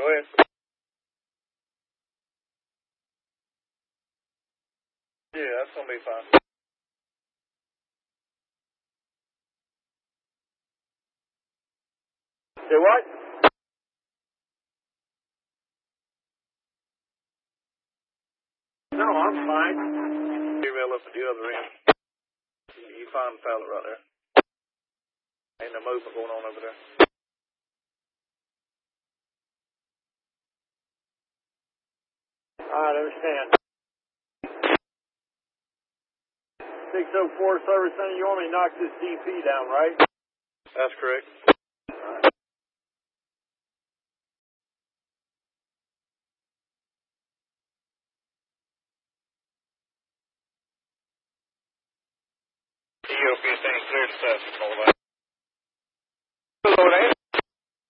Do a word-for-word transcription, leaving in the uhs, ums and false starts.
Go ahead. Yeah, that's going to be fine. Say what? No, I'm fine. Email up at the other end. You find the pallet right there. Ain't no movement going on over there. All right, understand. six oh four Service Center, you want me to knock this D P down, right? That's correct. All right. E O P is staying clear to touch. Hold on. Hello,